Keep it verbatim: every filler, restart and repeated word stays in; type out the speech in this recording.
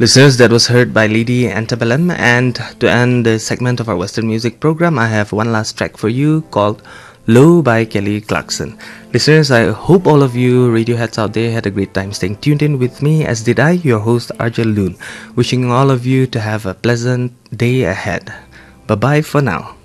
Listeners, that was heard by Lady Antebellum, and to end this segment of our Western music program, I have one last track for you called Low by Kelly Clarkson. Listeners, I hope all of you Radioheads out there had a great time staying tuned in with me, as did I, your host Arjel Loon, wishing all of you to have a pleasant day ahead. Bye-bye for now.